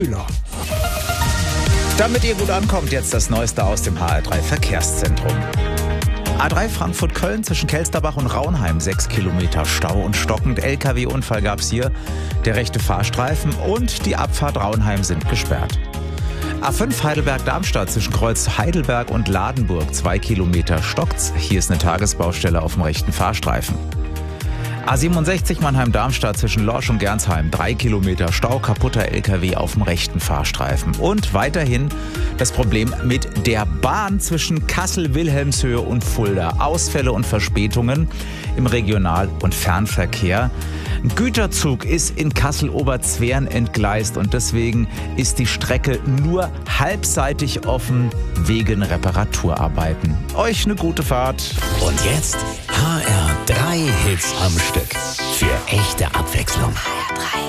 Müller. Damit ihr gut ankommt, jetzt das Neueste aus dem HR3 Verkehrszentrum. A3 Frankfurt-Köln zwischen Kelsterbach und Raunheim, 6 Kilometer Stau und stockend. LKW-Unfall gab's hier. Der rechte Fahrstreifen und die Abfahrt Raunheim sind gesperrt. A5 Heidelberg-Darmstadt zwischen Kreuz Heidelberg und Ladenburg, 2 Kilometer stockt's. Hier ist eine Tagesbaustelle auf dem rechten Fahrstreifen. A67 Mannheim-Darmstadt zwischen Lorsch und Gernsheim, 3 Kilometer Stau, kaputter LKW auf dem rechten Fahrstreifen. Und weiterhin das Problem mit der Bahn zwischen Kassel-Wilhelmshöhe und Fulda. Ausfälle und Verspätungen im Regional- und Fernverkehr. Ein Güterzug ist in Kassel-Oberzweren entgleist und deswegen ist die Strecke nur halbseitig offen wegen Reparaturarbeiten. Euch eine gute Fahrt. Und jetzt HR3 Hits am Stück. Für echte Abwechslung. HR3.